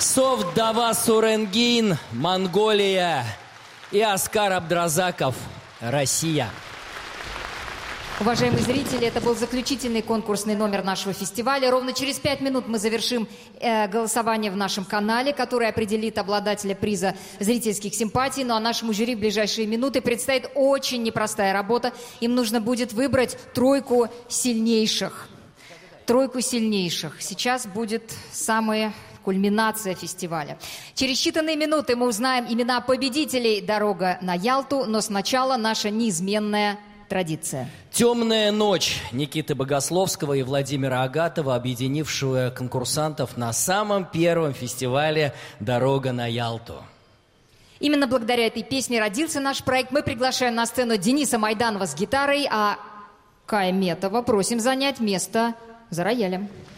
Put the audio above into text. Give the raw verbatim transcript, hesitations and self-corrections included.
Совдава Суренгин, Монголия. И Оскар Абдразаков, Россия. Уважаемые зрители, это был заключительный конкурсный номер нашего фестиваля. Ровно через пять минут мы завершим э, голосование в нашем канале, который определит обладателя приза зрительских симпатий. Ну а нашему жюри в ближайшие минуты предстоит очень непростая работа. Им нужно будет выбрать тройку сильнейших. Тройку сильнейших. Сейчас будет самая кульминация фестиваля. Через считанные минуты мы узнаем имена победителей «Дорога на Ялту», но сначала наша неизменная традиция. «Темная ночь» Никиты Богословского и Владимира Агатова, объединившего конкурсантов на самом первом фестивале «Дорога на Ялту». Именно благодаря этой песне родился наш проект. Мы приглашаем на сцену Дениса Майданова с гитарой, а Кая Метова просим занять место за роялем.